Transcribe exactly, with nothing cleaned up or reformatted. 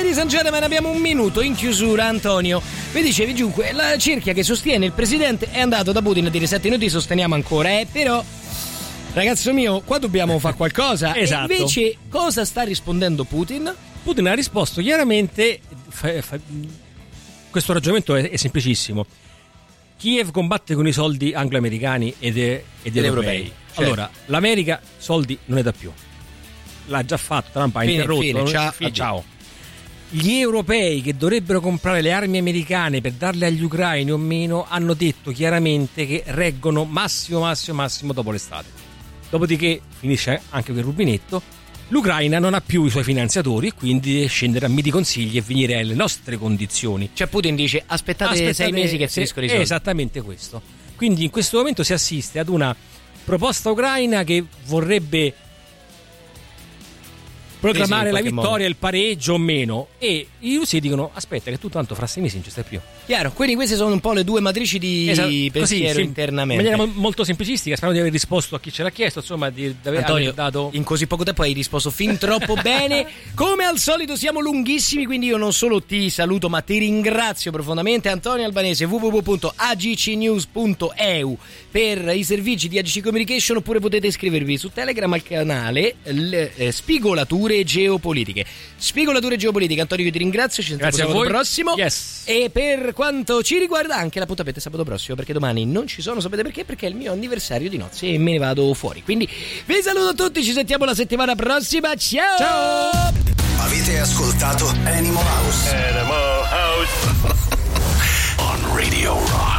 ladies and gentlemen, abbiamo un minuto in chiusura. Antonio, mi dicevi dunque, la cerchia che sostiene il presidente è andato da Putin a dire senti, noi ti sosteniamo ancora, eh, però ragazzo mio, qua dobbiamo fare qualcosa. Esatto. E invece cosa sta rispondendo Putin? Putin ha risposto chiaramente, fa, fa, questo ragionamento è, è semplicissimo. Kiev combatte con i soldi anglo-americani ed, ed, ed europei. europei. Certo. Allora, l'America soldi non ne dà più. L'ha già fatto, Trump ha fine, interrotto. Fine, ciao, ah, ciao. Gli europei che dovrebbero comprare le armi americane per darle agli ucraini o meno hanno detto chiaramente che reggono massimo, massimo, massimo dopo l'estate. Dopodiché finisce anche quel rubinetto. L'Ucraina non ha più i suoi finanziatori e quindi deve scendere a miti consigli e venire alle nostre condizioni. Cioè Putin dice aspettate, aspettate sei mesi che finiscono i soldi. Esattamente questo. Quindi in questo momento si assiste ad una proposta ucraina che vorrebbe proclamare la vittoria, il pareggio o meno, e i russi dicono aspetta che tu tanto fra sei mesi non ci stai più. Chiaro, quindi queste sono un po' le due matrici di esatto, pensiero così, internamente. In maniera molto semplicistica, spero di aver risposto a chi ce l'ha chiesto, insomma di, di aver, Antonio, aver dato... in così poco tempo hai risposto fin troppo bene. Come al solito siamo lunghissimi, quindi io non solo ti saluto ma ti ringrazio profondamente. Antonio Albanese, w w w punto a g c news punto e u per i servizi di A G C Communication, oppure potete iscrivervi su Telegram al canale l, eh, Spigolature Geopolitiche. Spigolature Geopolitiche. Antonio, io ti ringrazio, ci sentiamo sabato prossimo. Yes. E per quanto ci riguarda anche l'appuntamento è sabato prossimo, perché domani non ci sono, sapete perché? Perché è il mio anniversario di nozze e me ne vado fuori. Quindi vi saluto tutti, ci sentiamo la settimana prossima. Ciao! Ciao! Avete ascoltato Animal House? Animal House on Radio Rock.